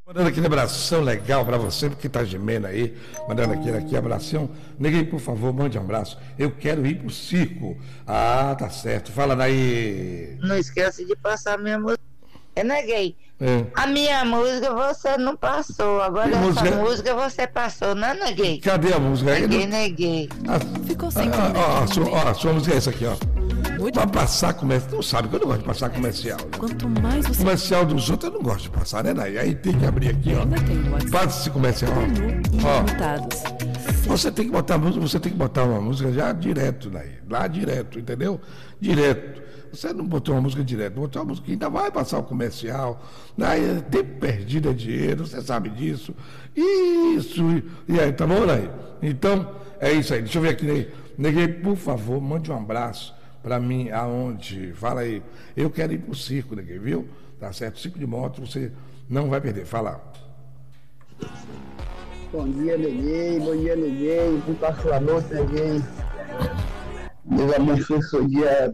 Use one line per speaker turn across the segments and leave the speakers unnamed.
Mandando aquele abração legal pra você, porque tá gemendo aí, mandando aqui abração. Neguinho, por favor, mande um abraço. Eu quero ir pro circo. Ah, tá certo. Fala daí.
Não esquece de passar a minha música. Eu neguei.
É.
A minha música você não passou. Agora essa música você passou, não neguei?
Cadê a música?
Neguei.
Ficou sem
A sua música é essa aqui, ó. Pra passar comercial. Não sabe que eu não gosto de passar comercial. Né?
Quanto mais você...
Comercial dos outros eu não gosto de passar, né, Naí? Aí tem que abrir aqui, ó. Passa esse comercial, ó. Você tem que botar música, você tem que botar uma música já direto, Naí. Lá direto, entendeu? Direto. Você não botou uma música direto, botou uma música que ainda vai passar o comercial. Naí, tempo perdido é dinheiro, você sabe disso. Isso. E aí, tá bom, Naí? Então, é isso aí. Deixa eu ver aqui, Naí. Neguei, por favor, mande um abraço para mim, aonde? Fala aí. Eu quero ir pro circo, Neguei, viu? Tá certo? Circo de moto, você não vai perder. Fala.
Bom dia, Neguei. Bom passou a noite, Neguei. Deus abençoe seu dia.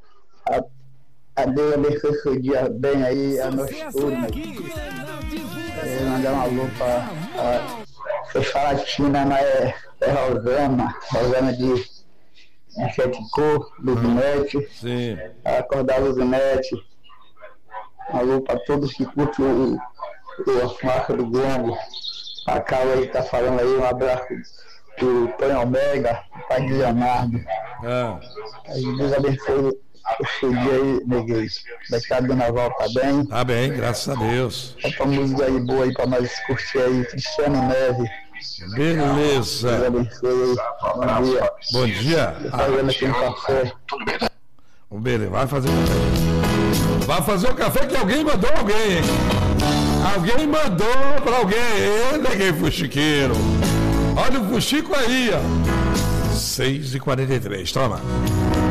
A Deus abençoe seu dia bem aí, a noite toda. Mandar uma alô pra Falatina, mas é Rosana de Sete Cor, Luzinete, acordar Luzinete, um alô para todos que curtem a marca do Gongo, a Carla aí que tá falando aí, um abraço pro Tonho Omega, o pai de Leonardo. Aí Deus abençoe o seu dia aí, Neguei. Daqui a Dona Val tá bem?
Tá bem, graças a Deus.
Bota uma música aí boa aí pra nós curtir aí, Cristiano Neve.
Beleza.
Deus abençoe. Bom dia.
Bom dia.
Fazendo aqui um café.
Beleza, vai fazer o café. Vai fazer o café que alguém mandou alguém, hein? Alguém mandou pra alguém. Neguei fuxiqueiro. Olha o fuxico aí, ó. 6h43, toma.